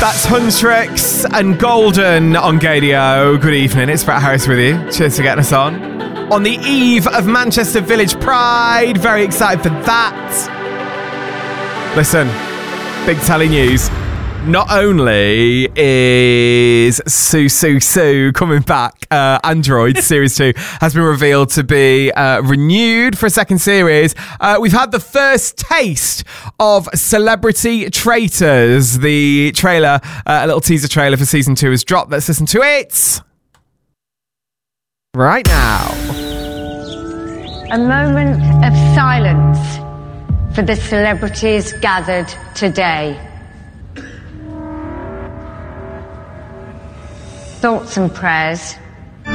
That's Huntrix and Golden on Gadio. Good evening, it's Brett Harris with you. Cheers for getting us on the eve of Manchester Village Pride. Very excited for that. Listen, big telly news. Not only is Sue coming back, Android Series 2 has been revealed to be renewed for a second series. We've had the first taste of Celebrity Traitors. The trailer, a little teaser trailer for season 2 has dropped. Let's listen to it right now. A moment of silence for the celebrities gathered today. Thoughts and prayers. Who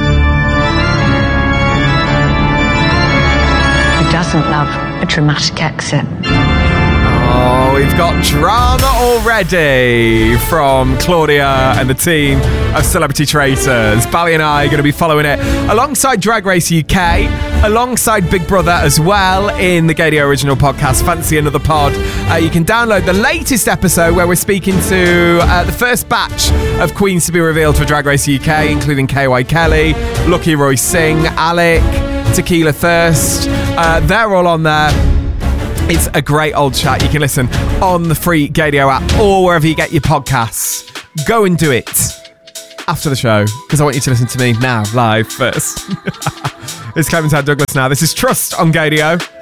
doesn't love a dramatic exit? Oh, we've got drama already from Claudia and the team of Celebrity Traitors. Bally and I are going to be following it alongside Drag Race UK, alongside Big Brother as well in the Gadio Original Podcast, Fancy Another Pod. You can download the latest episode where we're speaking to the first batch of queens to be revealed for Drag Race UK, including KY Kelly, Lucky Roy Singh, Alec, Tequila Thirst. They're all on there. It's a great old chat. You can listen on the free Gadio app or wherever you get your podcasts. Go and do it after the show, because I want you to listen to me now, live first. It's Clementine Douglas now. This is Trust on Gadio.